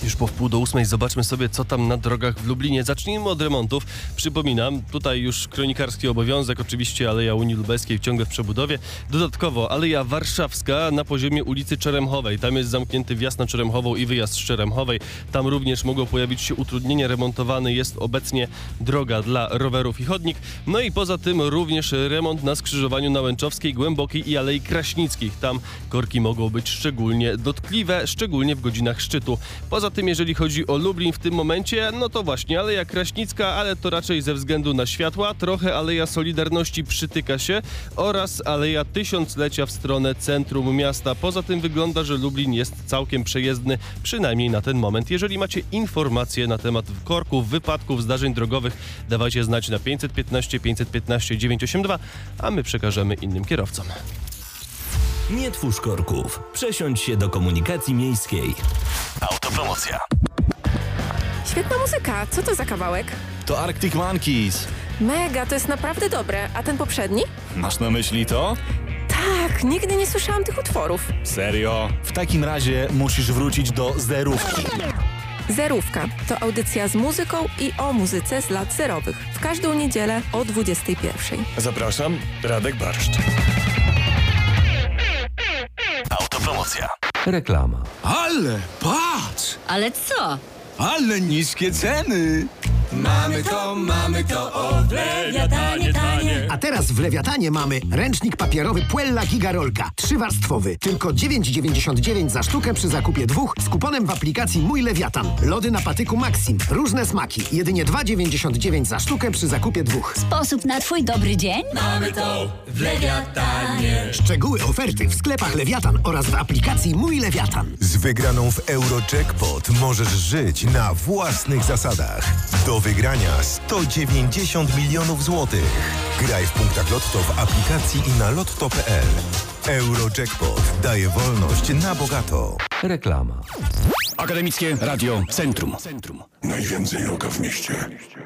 Już po 7:30 zobaczmy sobie, co tam na drogach w Lublinie. Zacznijmy od remontów. Przypominam, tutaj już kronikarski obowiązek, oczywiście Aleja Unii Lubelskiej ciągle w przebudowie. Dodatkowo Aleja Warszawska na poziomie ulicy Czeremchowej. Tam jest zamknięty wjazd na Czeremchową i wyjazd z Czeremchowej. Tam również mogą pojawić się utrudnienia. Remontowany jest obecnie droga dla rowerów i chodnik. No i poza tym również remont na skrzyżowaniu na Łęczowskiej, Głębokiej i Alei Kraśnickich. Tam korki mogą być szczególnie dotkliwe, szczególnie w godzinach szczytu. Poza tym, jeżeli chodzi o Lublin w tym momencie, no to właśnie Aleja Kraśnicka, ale to raczej ze względu na światła, trochę Aleja Solidarności przytyka się oraz Aleja Tysiąclecia w stronę centrum miasta. Poza tym wygląda, że Lublin jest całkiem przejezdny, przynajmniej na ten moment. Jeżeli macie informacje na temat korków, wypadków, zdarzeń drogowych, dawajcie znać na 515 515 982, a my przekażemy innym kierowcom. Nie twórz korków. Przesiądź się do komunikacji miejskiej. Autopromocja. Świetna muzyka. Co to za kawałek? To Arctic Monkeys. Mega, to jest naprawdę dobre. A ten poprzedni? Masz na myśli to? Tak, nigdy nie słyszałam tych utworów. Serio? W takim razie musisz wrócić do zerówki. Zerówka to audycja z muzyką i o muzyce z lat zerowych. W każdą niedzielę o 21:00. Zapraszam, Radek Barszcz. Autopromocja. Reklama. Ale patrz! Ale co? Ale niskie ceny! Mamy to, o Lewiatanie tanie! A teraz w Lewiatanie mamy ręcznik papierowy Puella Gigarolka. 3-warstwowy. Tylko 9,99 za sztukę przy zakupie 2 z kuponem w aplikacji Mój Lewiatan. Lody na patyku Maxim. Różne smaki. Jedynie 2,99 za sztukę przy zakupie 2. Sposób na twój dobry dzień? Mamy to w Lewiatanie! Szczegóły oferty w sklepach Lewiatan oraz w aplikacji Mój Lewiatan. Z wygraną w Eurojackpot możesz żyć na własnych zasadach. Do wygrania 190 milionów złotych. Graj w punktach Lotto w aplikacji i na lotto.pl. Eurojackpot daje wolność na bogato. Reklama. Akademickie Radio Centrum. Najwięcej roka w mieście.